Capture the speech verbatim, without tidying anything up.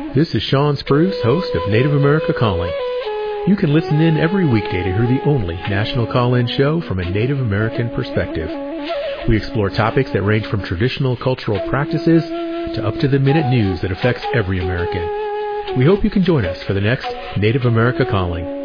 This is Sean Spruce, host of Native America Calling. You can listen in every weekday to hear the only national call-in show from a Native American perspective. We explore topics that range from traditional cultural practices to up-to-the-minute news that affects every American. We hope you can join us for the next Native America Calling.